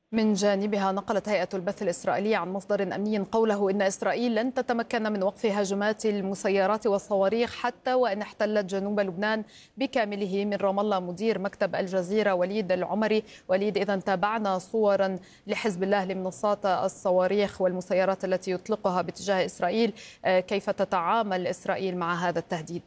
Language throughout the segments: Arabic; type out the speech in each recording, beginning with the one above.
من جانبها نقلت هيئة البث الإسرائيلية عن مصدر أمني قوله إن إسرائيل لن تتمكن من وقف هجمات المسيرات والصواريخ حتى وإن احتلت جنوب لبنان بكامله. من رام الله مدير مكتب الجزيرة وليد العمري. وليد، إذا تابعنا صورا لحزب الله لمنصات الصواريخ والمسيرات التي يطلقها باتجاه إسرائيل، كيف تتعامل إسرائيل مع هذا التهديد؟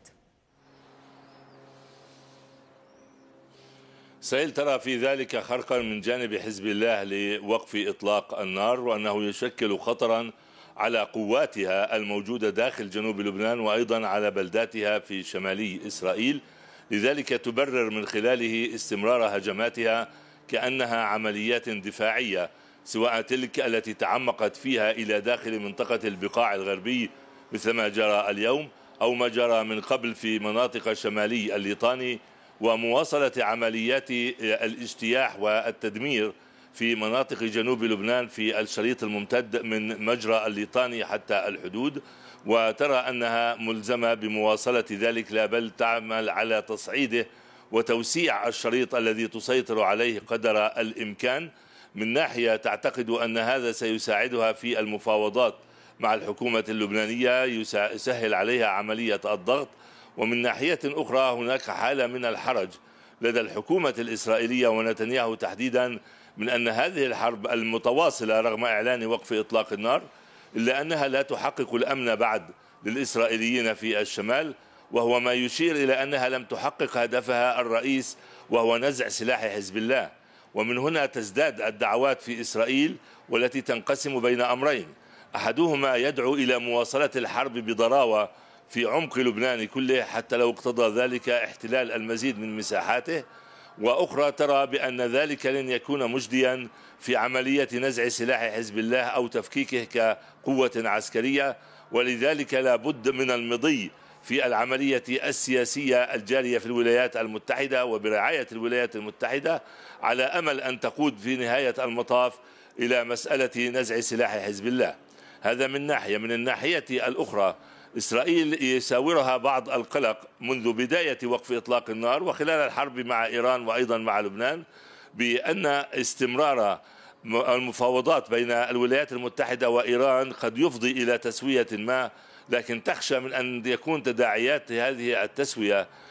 إسرائيل ترى في ذلك خرقا من جانب حزب الله لوقف إطلاق النار، وأنه يشكل خطرا على قواتها الموجودة داخل جنوب لبنان وأيضا على بلداتها في شمالي إسرائيل. لذلك تبرر من خلاله استمرار هجماتها كأنها عمليات دفاعية، سواء تلك التي تعمقت فيها إلى داخل منطقة البقاع الغربي مثل ما جرى اليوم، أو ما جرى من قبل في مناطق شمالي الليطاني، ومواصلة عمليات الاجتياح والتدمير في مناطق جنوب لبنان في الشريط الممتد من مجرى الليطاني حتى الحدود. وترى أنها ملزمة بمواصلة ذلك، لا بل تعمل على تصعيده وتوسيع الشريط الذي تسيطر عليه قدر الإمكان. من ناحية تعتقد أن هذا سيساعدها في المفاوضات مع الحكومة اللبنانية، يسهل عليها عملية الضغط. ومن ناحية أخرى هناك حالة من الحرج لدى الحكومة الإسرائيلية ونتنياهو تحديدا من أن هذه الحرب المتواصلة رغم إعلان وقف إطلاق النار إلا أنها لا تحقق الأمن بعد للإسرائيليين في الشمال، وهو ما يشير إلى أنها لم تحقق هدفها الرئيس وهو نزع سلاح حزب الله. ومن هنا تزداد الدعوات في إسرائيل، والتي تنقسم بين أمرين: أحدهما يدعو إلى مواصلة الحرب بضراوة في عمق لبنان كله حتى لو اقتضى ذلك احتلال المزيد من مساحاته، وأخرى ترى بأن ذلك لن يكون مجديا في عملية نزع سلاح حزب الله أو تفكيكه كقوة عسكرية، ولذلك لا بد من المضي في العملية السياسية الجارية في الولايات المتحدة وبرعاية الولايات المتحدة، على أمل أن تقود في نهاية المطاف إلى مسألة نزع سلاح حزب الله. هذا من ناحية. من الناحية الأخرى إسرائيل يساورها بعض القلق منذ بداية وقف إطلاق النار وخلال الحرب مع إيران وأيضا مع لبنان، بأن استمرار المفاوضات بين الولايات المتحدة وإيران قد يفضي إلى تسوية ما، لكن تخشى من أن يكون تداعيات هذه التسوية